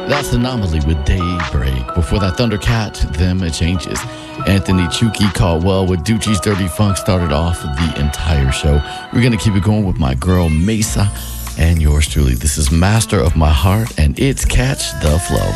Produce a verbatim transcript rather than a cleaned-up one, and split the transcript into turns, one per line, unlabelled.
That's Anomaly with Daybreak. Before that, Thundercat, Them It Changes. Anthony Chuki Caldwell with Ducci's Dirty Funk started off the entire show. We're going to keep it going with my girl Mesa and yours truly. This is Master of My Heart, and it's Catch the Flow.